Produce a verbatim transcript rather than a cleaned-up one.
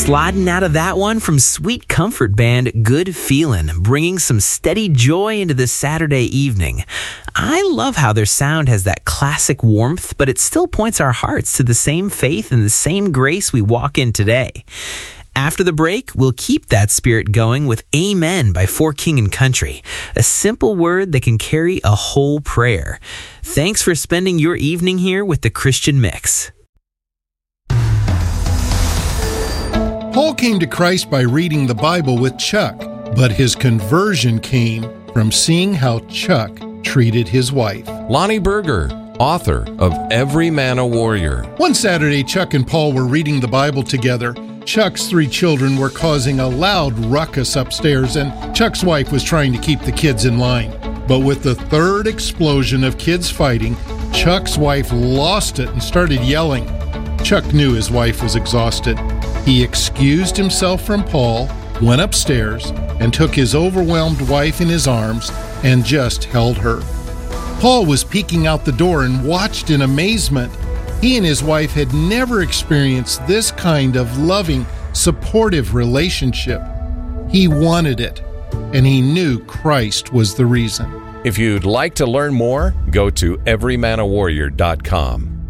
Sliding out of that one from Sweet Comfort band Good Feelin', bringing some steady joy into this Saturday evening. I love how their sound has that classic warmth, but it still points our hearts to the same faith and the same grace we walk in today. After the break, we'll keep that spirit going with Amen by For King and Country, a simple word that can carry a whole prayer. Thanks for spending your evening here with the Christian Mix. Paul came to Christ by reading the Bible with Chuck, but his conversion came from seeing how Chuck treated his wife. Lonnie Berger, author of Every Man a Warrior. One Saturday, Chuck and Paul were reading the Bible together. Chuck's three children were causing a loud ruckus upstairs, and Chuck's wife was trying to keep the kids in line. But with the third explosion of kids fighting, Chuck's wife lost it and started yelling. Chuck knew his wife was exhausted. He excused himself from Paul, went upstairs, and took his overwhelmed wife in his arms and just held her. Paul was peeking out the door and watched in amazement. He and his wife had never experienced this kind of loving, supportive relationship. He wanted it, and he knew Christ was the reason. If you'd like to learn more, go to every man a warrior dot com.